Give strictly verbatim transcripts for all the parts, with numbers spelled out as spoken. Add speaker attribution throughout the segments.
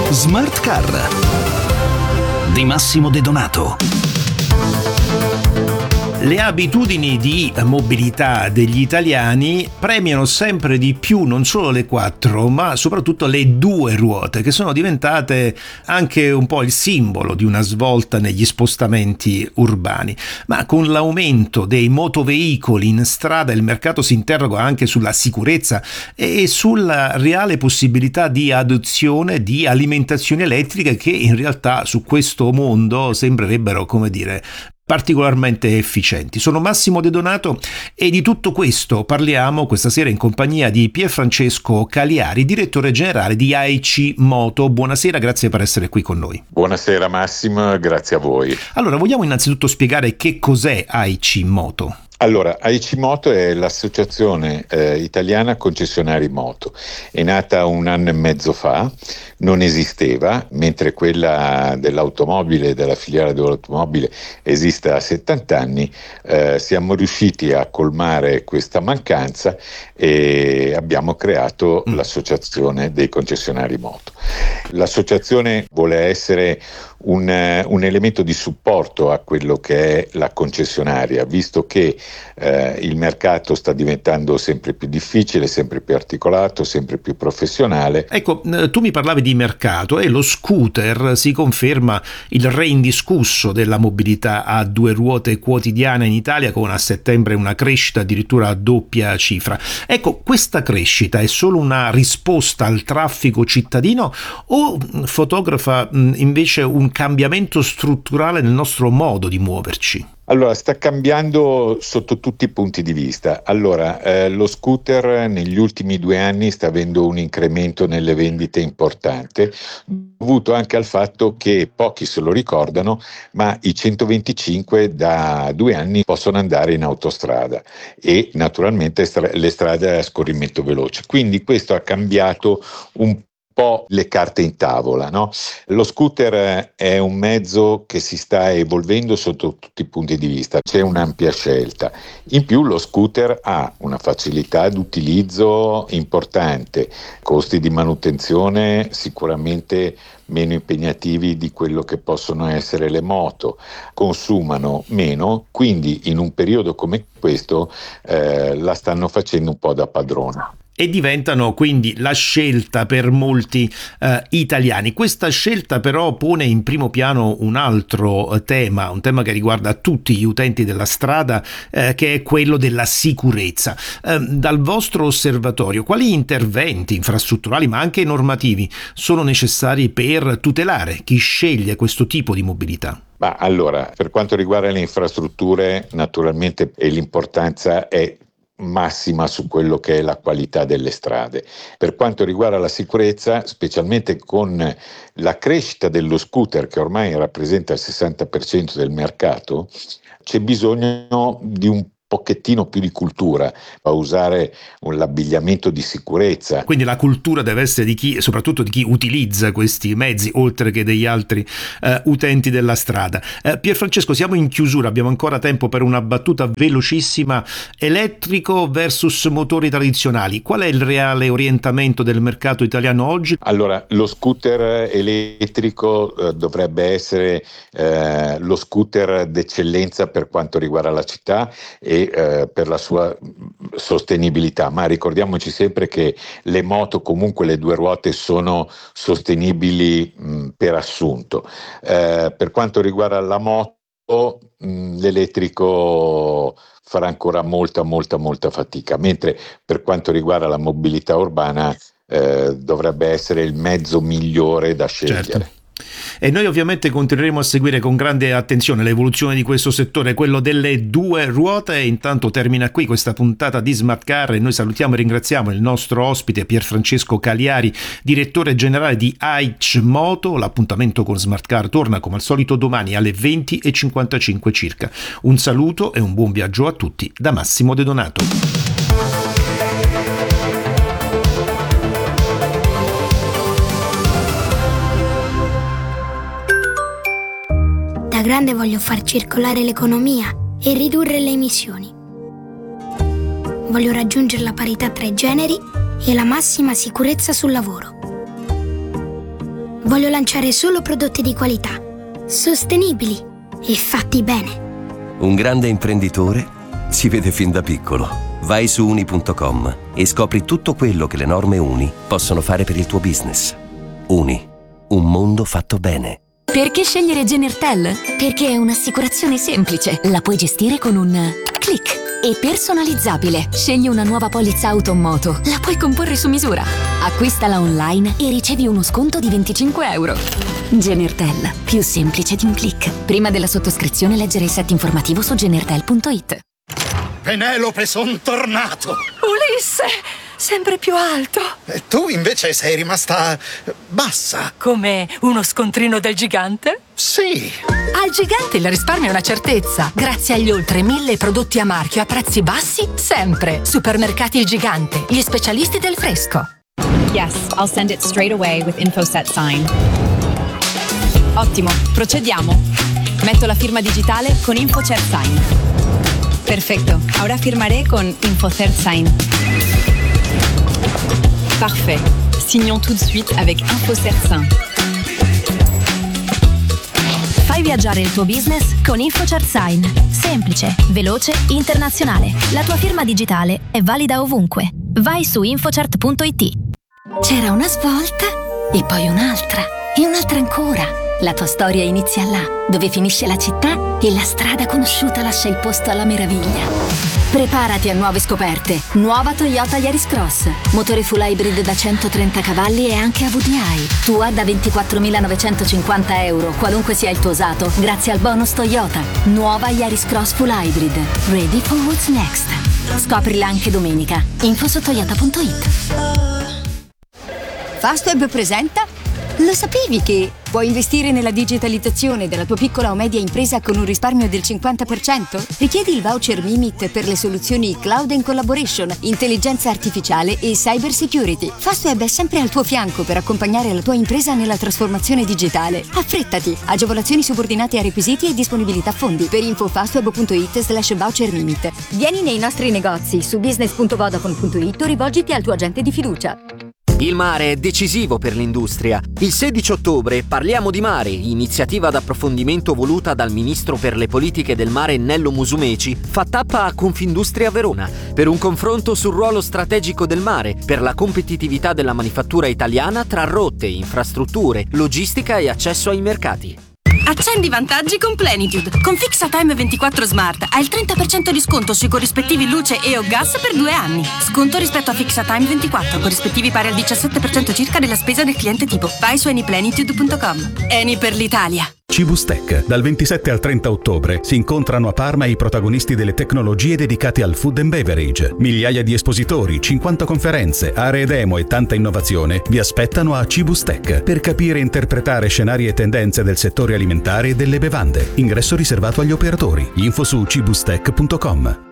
Speaker 1: Smart Car di Massimo De Donato. Le abitudini di mobilità degli italiani premiano sempre di più non solo le quattro, ma soprattutto le due ruote, che sono diventate anche un po' il simbolo di una svolta negli spostamenti urbani. Ma con l'aumento dei motoveicoli in strada il mercato si interroga anche sulla sicurezza e sulla reale possibilità di adozione di alimentazioni elettriche che in realtà su questo mondo sembrerebbero, come dire, particolarmente efficienti. Sono Massimo De Donato e di tutto questo parliamo questa sera in compagnia di Pierfrancesco Caliari, direttore generale di A I C Moto. Buonasera, grazie per essere qui con noi.
Speaker 2: Buonasera Massimo, grazie a voi.
Speaker 1: Allora, vogliamo innanzitutto spiegare che cos'è A I C Moto?
Speaker 2: Allora, A I C Moto è l'associazione eh, italiana concessionari moto. È nata un anno e mezzo fa, non esisteva, mentre quella dell'automobile, della filiera dell'automobile esiste da settanta anni. Eh, siamo riusciti a colmare questa mancanza e abbiamo creato mm. l'associazione dei concessionari moto. L'associazione vuole essere un, un elemento di supporto a quello che è la concessionaria, visto che eh, il mercato sta diventando sempre più difficile, sempre più articolato, sempre più professionale.
Speaker 1: Ecco, tu mi parlavi di mercato e lo scooter si conferma il re indiscusso della mobilità a due ruote quotidiana in Italia, con a settembre una crescita addirittura a doppia cifra. Ecco, questa crescita è solo una risposta al traffico cittadino o fotografa invece un cambiamento strutturale nel nostro modo di muoverci?
Speaker 2: Allora, sta cambiando sotto tutti i punti di vista. Allora, eh, lo scooter negli ultimi due anni sta avendo un incremento nelle vendite importante, dovuto anche al fatto che pochi se lo ricordano, ma i centoventicinque da due anni possono andare in autostrada e naturalmente stra- le strade a scorrimento veloce. Quindi questo ha cambiato un po' le carte in tavola, no? Lo scooter è un mezzo che si sta evolvendo sotto tutti i punti di vista, c'è un'ampia scelta. In più lo scooter ha una facilità d'utilizzo importante, costi di manutenzione sicuramente meno impegnativi di quello che possono essere le moto, consumano meno, quindi in un periodo come questo eh, la stanno facendo un po' da padrona.
Speaker 1: E diventano quindi la scelta per molti eh, italiani. Questa scelta però pone in primo piano un altro eh, tema, un tema che riguarda tutti gli utenti della strada, eh, che è quello della sicurezza. Eh, dal vostro osservatorio, quali interventi infrastrutturali ma anche normativi sono necessari per tutelare chi sceglie questo tipo di mobilità?
Speaker 2: Ma allora, per quanto riguarda le infrastrutture, naturalmente e l'importanza è massima su quello che è la qualità delle strade. Per quanto riguarda la sicurezza, specialmente con la crescita dello scooter che ormai rappresenta il sessanta per cento del mercato, c'è bisogno di un pochettino più di cultura a usare l'abbigliamento di sicurezza.
Speaker 1: Quindi la cultura deve essere di chi, soprattutto di chi utilizza questi mezzi, oltre che degli altri eh, utenti della strada. Eh, Pierfrancesco, siamo in chiusura, abbiamo ancora tempo per una battuta velocissima. Elettrico versus motori tradizionali, qual è il reale orientamento del mercato italiano oggi?
Speaker 2: Allora, lo scooter elettrico eh, dovrebbe essere eh, lo scooter d'eccellenza per quanto riguarda la città e Eh, per la sua sostenibilità, ma ricordiamoci sempre che le moto, comunque le due ruote, sono sostenibili mh, per assunto. Eh, per quanto riguarda la moto, mh, l'elettrico farà ancora molta molta molta fatica, mentre per quanto riguarda la mobilità urbana eh, dovrebbe essere il mezzo migliore da scegliere.
Speaker 1: Certo. E noi ovviamente continueremo a seguire con grande attenzione l'evoluzione di questo settore, quello delle due ruote. Intanto termina qui questa puntata di Smart Car e noi salutiamo e ringraziamo il nostro ospite Pierfrancesco Caliari, direttore generale di A I C Moto. L'appuntamento con Smart Car torna come al solito domani alle venti e cinquantacinque circa. Un saluto e un buon viaggio a tutti da Massimo De Donato.
Speaker 3: Da grande voglio far circolare l'economia e ridurre le emissioni. Voglio raggiungere la parità tra i generi e la massima sicurezza sul lavoro. Voglio lanciare solo prodotti di qualità, sostenibili e fatti bene.
Speaker 4: Un grande imprenditore si vede fin da piccolo. Vai su uni punto com e scopri tutto quello che le norme Uni possono fare per il tuo business. Uni, un mondo fatto bene.
Speaker 5: Perché scegliere Genertel? Perché è un'assicurazione semplice. La puoi gestire con un click e personalizzabile. Scegli una nuova polizza auto o moto. La puoi comporre su misura. Acquistala online e ricevi uno sconto di venticinque euro. Genertel, più semplice di un click. Prima della sottoscrizione leggere il set informativo su genertel punto it.
Speaker 6: Penelope, son tornato!
Speaker 7: Ulisse, sempre più alto.
Speaker 6: E tu invece sei rimasta bassa.
Speaker 7: Come uno scontrino del gigante?
Speaker 6: Sì.
Speaker 7: Al gigante il risparmio è una certezza. Grazie agli oltre mille prodotti a marchio a prezzi bassi, sempre. Supermercati Il Gigante, gli specialisti del fresco.
Speaker 8: Yes, I'll send it straight away with InfoSet Sign. Ottimo, procediamo. Metto la firma digitale con InfoCert Sign. Perfecto, ahora firmaré con InfoCert Sign. Parfait. Signons tout de suite avec InfoCert Sign.
Speaker 9: Fai viaggiare il tuo business con InfoCert Sign. Semplice, veloce, internazionale. La tua firma digitale è valida ovunque. Vai su infocert punto it.
Speaker 5: C'era una svolta e poi un'altra e un'altra ancora. La tua storia inizia là, dove finisce la città e la strada conosciuta lascia il posto alla meraviglia. Preparati a nuove scoperte. Nuova Toyota Yaris Cross. Motore full hybrid da centotrenta cavalli e anche a V D I. Tua da ventiquattromilanovecentocinquanta euro, qualunque sia il tuo usato, grazie al bonus Toyota. Nuova Yaris Cross full hybrid. Ready for what's next. Scoprila anche domenica. Info su toyota punto it.
Speaker 10: Fastweb presenta. Lo sapevi che puoi investire nella digitalizzazione della tua piccola o media impresa con un risparmio del cinquanta per cento? Richiedi il voucher Mimit per le soluzioni Cloud and Collaboration, intelligenza artificiale e cyber security. Fastweb è sempre al tuo fianco per accompagnare la tua impresa nella trasformazione digitale. Affrettati! Agevolazioni subordinate a requisiti e disponibilità fondi. Per info fastweb punto it slash voucher Mimit. Vieni nei nostri negozi su business punto vodafone punto it o rivolgiti al tuo agente di fiducia.
Speaker 11: Il mare è decisivo per l'industria. Il sedici ottobre parliamo di mare, iniziativa d'approfondimento voluta dal ministro per le politiche del mare Nello Musumeci, fa tappa a Confindustria Verona per un confronto sul ruolo strategico del mare per la competitività della manifattura italiana tra rotte, infrastrutture, logistica e accesso ai mercati.
Speaker 12: Accendi i vantaggi con Plenitude. Con FixaTime ventiquattro Smart hai il trenta per cento di sconto sui corrispettivi luce e o gas per due anni. Sconto rispetto a FixaTime ventiquattro, corrispettivi pari al diciassette per cento circa della spesa del cliente tipo. Vai su anyplenitude punto com. Eni per l'Italia.
Speaker 13: Cibustec. Dal ventisette al trenta ottobre si incontrano a Parma i protagonisti delle tecnologie dedicate al food and beverage. Migliaia di espositori, cinquanta conferenze, aree demo e tanta innovazione vi aspettano a Cibustec per capire e interpretare scenari e tendenze del settore alimentare e delle bevande. Ingresso riservato agli operatori. Info su cibustec punto com.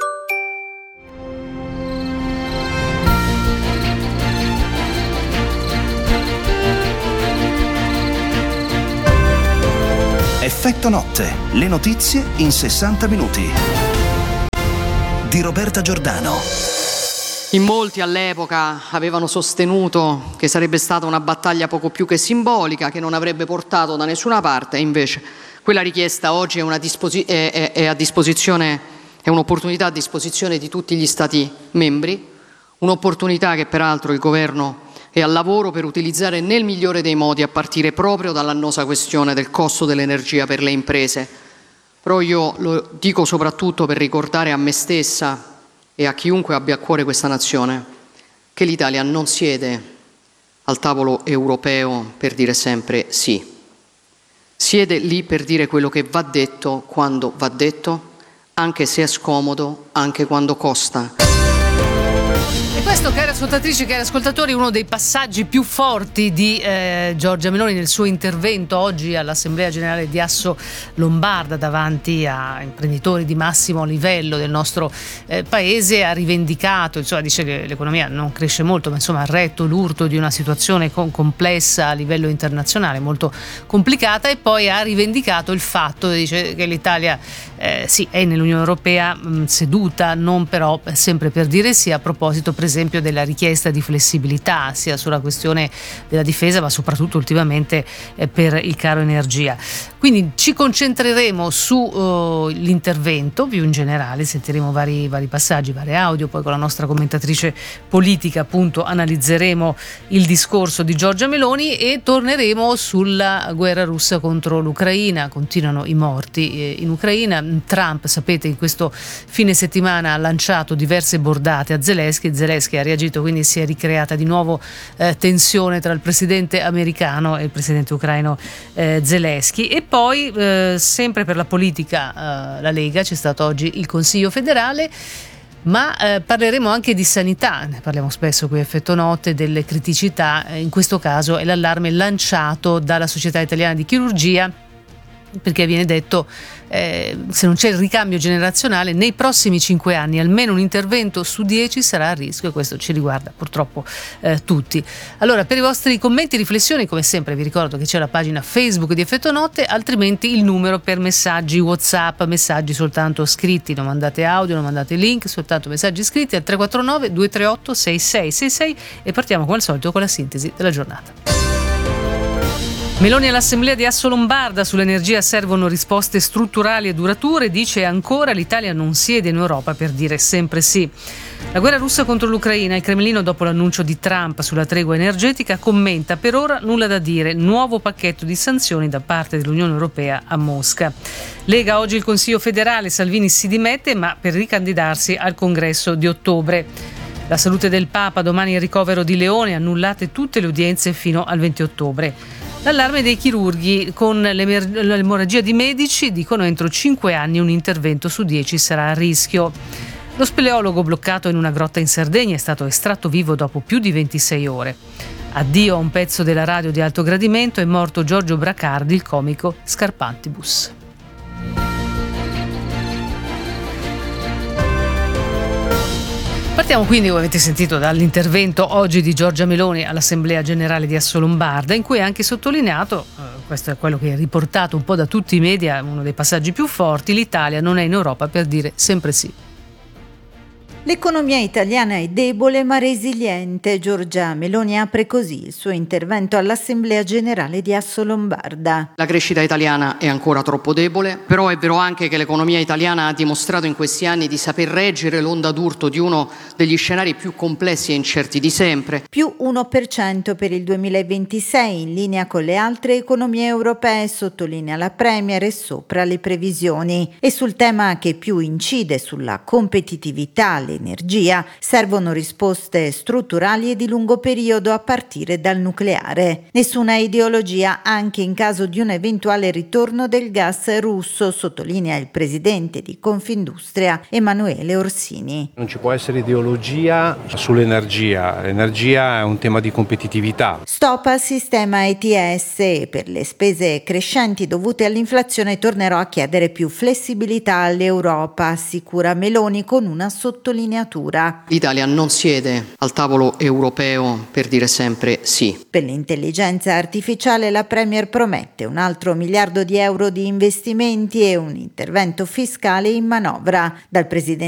Speaker 14: Effetto notte, le notizie in sessanta minuti. Di Roberta Giordano.
Speaker 15: In molti all'epoca avevano sostenuto che sarebbe stata una battaglia poco più che simbolica, che non avrebbe portato da nessuna parte, e invece quella richiesta oggi è, una disposi- è, è, è a disposizione, è un'opportunità a disposizione di tutti gli Stati membri, un'opportunità che peraltro il Governo e al lavoro per utilizzare nel migliore dei modi, a partire proprio dall'annosa questione del costo dell'energia per le imprese. Però io lo dico soprattutto per ricordare a me stessa e a chiunque abbia a cuore questa nazione che l'Italia non siede al tavolo europeo per dire sempre sì. Siede lì per dire quello che va detto quando va detto, anche se è scomodo, anche quando costa.
Speaker 16: E questo, cari ascoltatrici, cari ascoltatori, è uno dei passaggi più forti di eh, Giorgia Meloni nel suo intervento oggi all'Assemblea Generale di Asso Lombarda davanti a imprenditori di massimo livello del nostro eh, paese. Ha rivendicato, insomma, dice che l'economia non cresce molto, ma insomma ha retto l'urto di una situazione con, complessa a livello internazionale, molto complicata, e poi ha rivendicato il fatto, dice, che l'Italia eh, sì è nell'Unione Europea mh, seduta, non però sempre per dire sì, a proposito per esempio esempio della richiesta di flessibilità sia sulla questione della difesa ma soprattutto ultimamente eh, per il caro energia. Quindi ci concentreremo sull'intervento uh, più in generale, sentiremo vari, vari passaggi, vari audio, poi con la nostra commentatrice politica appunto analizzeremo il discorso di Giorgia Meloni e torneremo sulla guerra russa contro l'Ucraina. Continuano i morti eh, in Ucraina. Trump, sapete, in questo fine settimana ha lanciato diverse bordate a Zelensky. Zelensky ha reagito, quindi si è ricreata di nuovo eh, tensione tra il presidente americano e il presidente ucraino eh, Zelensky. E poi eh, sempre per la politica eh, la Lega, c'è stato oggi il Consiglio federale, ma eh, parleremo anche di sanità, ne parliamo spesso qui a Effetto Notte, delle criticità, eh, in questo caso è l'allarme lanciato dalla Società Italiana di Chirurgia, perché viene detto eh, se non c'è il ricambio generazionale nei prossimi cinque anni almeno un intervento su dieci sarà a rischio, e questo ci riguarda purtroppo eh, tutti. Allora, per i vostri commenti e riflessioni, come sempre vi ricordo che c'è la pagina Facebook di Effetto Notte, altrimenti il numero per messaggi WhatsApp, messaggi soltanto scritti, non mandate audio, non mandate link, soltanto messaggi scritti al tre quattro nove due tre otto sei sei sei sei. E partiamo come al solito con la sintesi della giornata. Meloni all'Assemblea di Assolombarda: sull'energia servono risposte strutturali e durature, dice ancora l'Italia non siede in Europa per dire sempre sì. La guerra russa contro l'Ucraina, il Cremlino dopo l'annuncio di Trump sulla tregua energetica commenta: per ora nulla da dire, nuovo pacchetto di sanzioni da parte dell'Unione Europea a Mosca. Lega oggi il Consiglio federale, Salvini si dimette ma per ricandidarsi al congresso di ottobre. La salute del Papa, domani il ricovero di Leone, annullate tutte le udienze fino al venti ottobre. L'allarme dei chirurghi con l'emorragia di medici, dicono entro cinque anni un intervento su dieci sarà a rischio. Lo speleologo bloccato in una grotta in Sardegna è stato estratto vivo dopo più di ventisei ore. Addio a un pezzo della radio di alto gradimento, è morto Giorgio Bracardi, il comico Scarpantibus. Partiamo quindi, come avete sentito, dall'intervento oggi di Giorgia Meloni all'Assemblea Generale di Assolombarda, in cui ha anche sottolineato, eh, questo è quello che è riportato un po' da tutti i media, uno dei passaggi più forti: l'Italia non è in Europa per dire sempre sì.
Speaker 17: L'economia italiana è debole ma resiliente. Giorgia Meloni apre così il suo intervento all'Assemblea Generale di Assolombarda.
Speaker 15: La crescita italiana è ancora troppo debole, però è vero anche che l'economia italiana ha dimostrato in questi anni di saper reggere l'onda d'urto di uno degli scenari più complessi e incerti di sempre.
Speaker 17: Più uno per cento per il duemilaventisei, in linea con le altre economie europee, sottolinea la Premier, e sopra le previsioni. E sul tema che più incide sulla competitività, l'energia, servono risposte strutturali e di lungo periodo a partire dal nucleare. Nessuna ideologia anche in caso di un eventuale ritorno del gas russo, sottolinea il presidente di Confindustria Emanuele Orsini.
Speaker 18: Non ci può essere ideologia sull'energia, l'energia è un tema di competitività.
Speaker 17: Stop al sistema E T S e per le spese crescenti dovute all'inflazione tornerò a chiedere più flessibilità all'Europa, assicura Meloni con una sottolineatura.
Speaker 15: L'Italia non siede al tavolo europeo per dire sempre sì.
Speaker 17: Per l'intelligenza artificiale la Premier promette un altro miliardo di euro di investimenti e un intervento fiscale in manovra. Dal presidente